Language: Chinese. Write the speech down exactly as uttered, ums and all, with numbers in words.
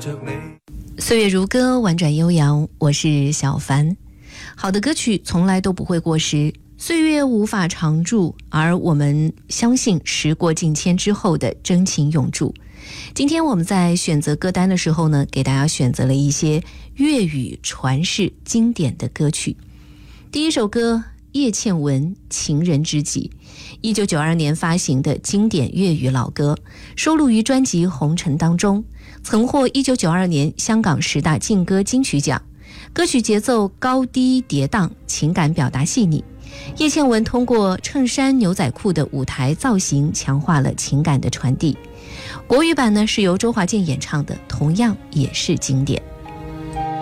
岁月如歌，婉转悠扬，我是小凡。好的歌曲从来都不会过时，岁月无法常驻，而我们相信时过境迁之后的真情永驻。今天我们在选择歌单的时候呢，给大家选择了一些粤语传世经典的歌曲。第一首歌，叶倩文《情人知己》，一九九二年发行的经典粤语老歌，收录于专辑《红尘》当中，曾获一九九二年香港十大劲歌金曲奖。歌曲节奏高低跌宕，情感表达细腻。叶倩文通过衬衫牛仔裤的舞台造型，强化了情感的传递。国语版呢是由周华健演唱的，同样也是经典。